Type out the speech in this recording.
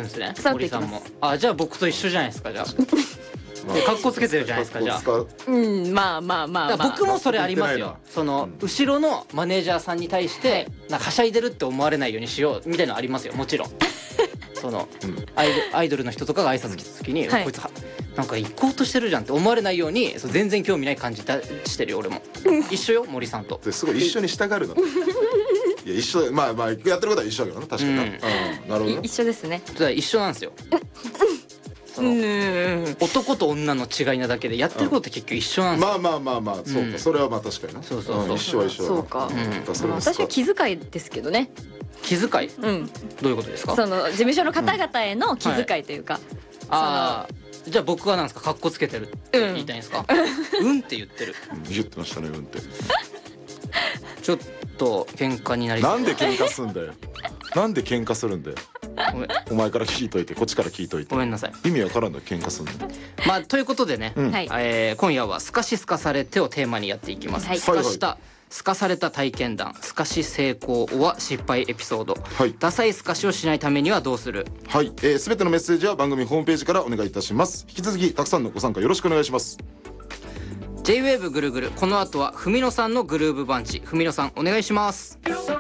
ですね、 伝わってきます森さんも。あ、じゃあ僕と一緒じゃないですか。じゃあで、格好つけてるじゃないですか。じゃあまあまあまあだからまあ、 僕もそれありますよ。その後ろのマネージャーさんに対してなんかはしゃいでるって思われないようにしようみたいなのありますよ、もちろん。そのアイドルの人とかが挨拶来た時に、 はいこいつなんか行こうとしてるじゃんって思われないように、そう全然興味ない感じしてるよ俺も。一緒よ森さんと。 すごい一緒に従うの。いや一緒、まあまあやってることは一緒だけどな、確かにな。なるほどな。 一緒ですね。 だから一緒なんですよ。その男と女の違いなだけでやってることって結局一緒なんですよ。 まあまあまあまあ、そうか、それはまあ確かにな。 そうそうそう、 一緒は一緒だな。 そうか、 それも私は気遣いですけどね。 気遣い、 うん、 どういうことですか？ その事務所の方々への気遣いというか、 ああ、じゃあ僕はなんですか、カッコつけてるって言いたいんですか？うんって言ってる。 言ってましたね、うんって。 ちょっと喧嘩になりそう。 なんで喧嘩すんだよ。なんで喧嘩するんだよ。 ごめんお前から聞いといて、こっちから聞いといて。 ごめんなさい。 意味わからんの喧嘩すんの。 まあということでね、 はい今夜はスカシスカされてをテーマにやっていきます。 はいスカしたスカされた体験談、スカし成功は失敗エピソード、 はいダサいスカしをしないためにはどうする。 はい、すべてのメッセージは番組ホームページからお願いいたします。引き続きたくさんのご参加よろしくお願いします。 J-WAVE ぐるぐる、この後は文野さんのグルーブバンチ。文野さんお願いします。